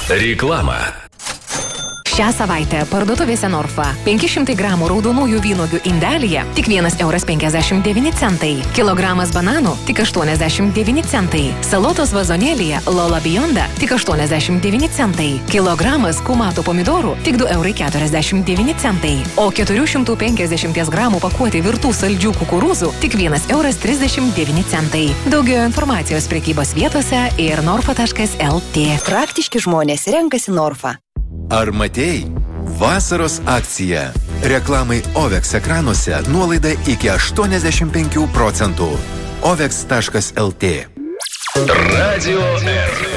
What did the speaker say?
Reklama. Šią savaitę parduotuvėse Norfa 500 gramų raudonųjų vynuogių indelyje tik 1,59 €. Kilogramas bananų tik 89 centai. Salotos vazonėlyje Lola Bionda tik 89 centai. Kilogramas kumato pomidorų tik 2,49 €. O 450 gramų pakuotė virtų saldžių kukurūzų tik 1,39 €. Daugiau informacijos prekybos vietose ir norfa.lt. Praktiški žmonės renkasi Norfa. Ar matei? Vasaros akcija. Reklamai OVEX ekranuose nuolaida iki 85%. OVEX.lt. Radio R.